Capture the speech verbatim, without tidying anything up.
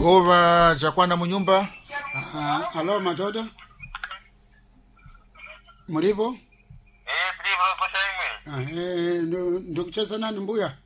Yehova chakwana munyumba. Aha, alo matoto. Muripo? Eh, privo kwa shaimwe. Ah, eh ndo ndo kucheza nani mbuya?